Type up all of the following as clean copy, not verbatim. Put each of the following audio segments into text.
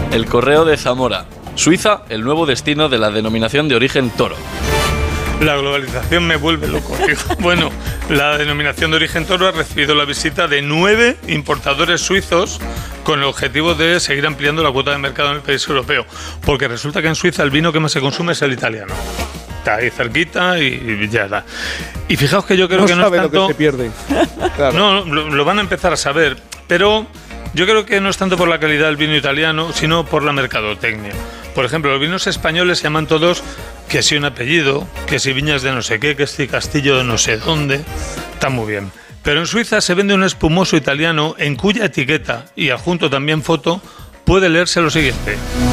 El Correo de Zamora. Suiza, el nuevo destino de la denominación de origen toro. La globalización me vuelve loco, hijo. Bueno, la denominación de origen toro ha recibido la visita de 9 importadores suizos con el objetivo de seguir ampliando la cuota de mercado en el país europeo. Porque resulta que en Suiza el vino que más se consume es el italiano. Está ahí cerquita y ya está. Y fijaos que yo creo que no es tanto... lo que se pierde. Claro. No, lo van a empezar a saber, pero yo creo que no es tanto por la calidad del vino italiano, sino por la mercadotecnia. Por ejemplo, los vinos españoles se llaman todos que si un apellido, que si viñas de no sé qué, que si castillo de no sé dónde. Está muy bien. Pero en Suiza se vende un espumoso italiano en cuya etiqueta, y adjunto también foto, puede leerse lo siguiente: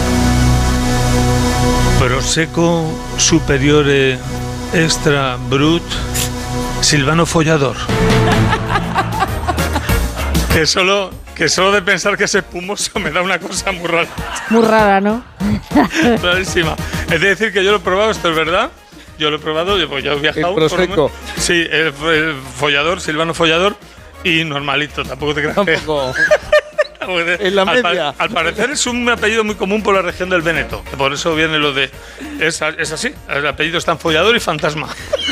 Prosecco Superiore Extra Brut Silvano Follador. Que solo de pensar que es espumoso me da una cosa muy rara. Muy rara, ¿no? Rarísima. Es decir, que yo lo he probado, esto es verdad. Yo lo he probado, yo he viajado. El Prosecco. Sí, el Follador, Silvano Follador, y normalito, tampoco te creas. Tampoco. En la media. Al parecer es un apellido muy común por la región del Véneto, que por eso viene lo de... Es así, el apellido está en Follador y Fantasma.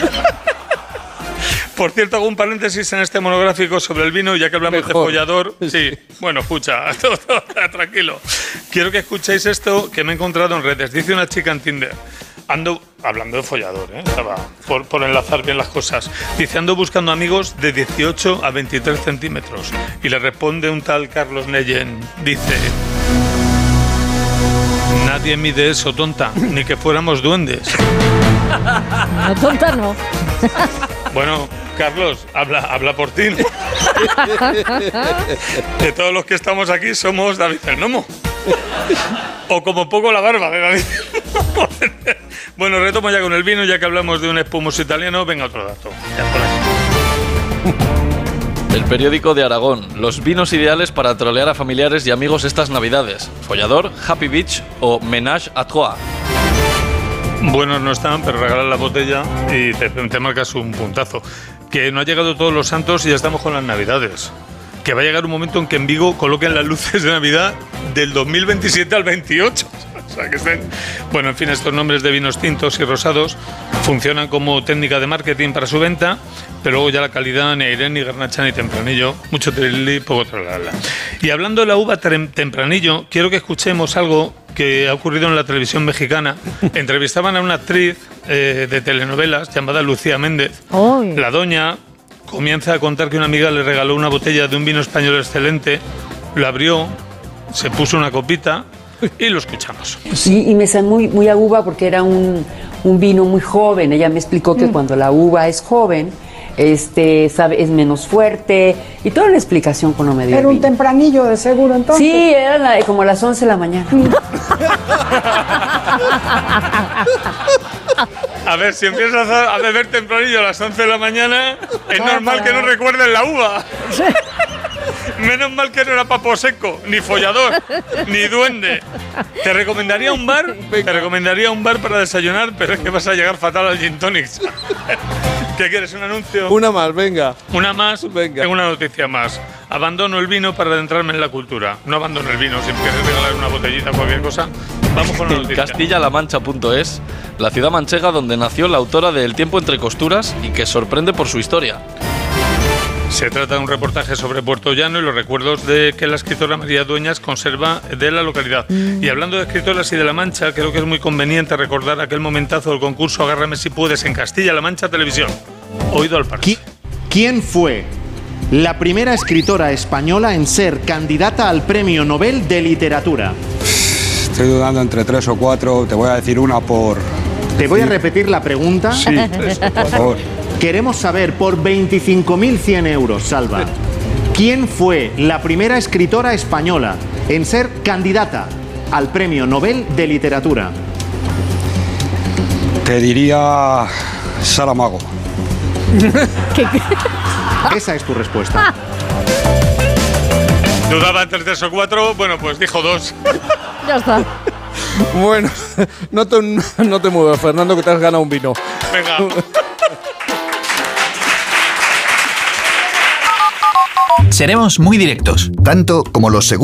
Por cierto, hago un paréntesis en este monográfico sobre el vino, ya que hablamos de follador. Sí, bueno, escucha, tranquilo. Quiero que escuchéis esto que me he encontrado en redes. Dice una chica en Tinder. Ando, hablando de follador, estaba por enlazar bien las cosas. Dice, ando buscando amigos de 18 a 23 centímetros. Y le responde un tal Carlos Neyen. Dice... Nadie mide eso, tonta, ni que fuéramos duendes. No, tonta no. Bueno, Carlos, habla por ti, ¿no? De todos los que estamos aquí somos David el Nomo. O como poco la barba de David. Bueno, retomo ya con el vino, ya que hablamos de un espumoso italiano. Venga, otro dato. Ya por ahí. El Periódico de Aragón. Los vinos ideales para trolear a familiares y amigos estas navidades. Follador, Happy Beach o Ménage à Trois. Buenos no están, pero regalan la botella y te marcas un puntazo. Que no ha llegado todos los santos y ya estamos con las navidades. Que va a llegar un momento en que en Vigo coloquen las luces de Navidad del 2027 al 28. O sea, que estén... Bueno, en fin, estos nombres de vinos tintos y rosados funcionan como técnica de marketing para su venta, pero luego ya la calidad, ni Airén, ni Garnacha, ni Tempranillo, mucho trilli, poco tralala. Y hablando de la uva Tempranillo, quiero que escuchemos algo que ha ocurrido en la televisión mexicana. Entrevistaban a una actriz de telenovelas llamada Lucía Méndez. ¡Ay! La doña comienza a contar que una amiga le regaló una botella de un vino español excelente, la abrió, se puso una copita y lo escuchamos. Sí, y me sabe muy a uva porque era un vino muy joven. Ella me explicó que cuando la uva es joven, sabe, es menos fuerte, y toda la explicación cuando me dio. Era un tempranillo de seguro entonces. Sí, era como las 11 de la mañana. A ver, si empiezas a beber tempranillo a las 11 de la mañana, es normal que no recuerdes la uva. Menos mal que no era papo seco, ni follador, ni duende. Te recomendaría un bar para desayunar, pero es que vas a llegar fatal al gin tonics. ¿Qué quieres, un anuncio? Una más, venga. Una más, venga. Tengo una noticia más. Abandono el vino para adentrarme en la cultura. No abandono el vino, si me quieres regalar una botellita o cualquier cosa. Vamos con la noticia. CastillaLaMancha.es, la ciudad manchega donde nació la autora de El tiempo entre costuras y que sorprende por su historia. Se trata de un reportaje sobre Puerto Llano y los recuerdos de que la escritora María Dueñas conserva de la localidad. Y hablando de escritoras y de La Mancha, creo que es muy conveniente recordar aquel momentazo del concurso Agárrame si puedes en Castilla-La Mancha Televisión. Oído al parche. ¿Quién fue la primera escritora española en ser candidata al Premio Nobel de Literatura? Estoy dudando entre 3 o 4. Te voy a decir una por... Te voy a repetir la pregunta. Sí, por favor. Queremos saber por 25.100 euros, Salva, ¿quién fue la primera escritora española en ser candidata al Premio Nobel de Literatura? Te diría Saramago. Esa es tu respuesta. Dudaba entre 3 o 4, bueno, pues dijo 2. Ya está. Bueno, no te muevas, Fernando, que te has ganado un vino. Venga. Seremos muy directos. Tanto como los seguros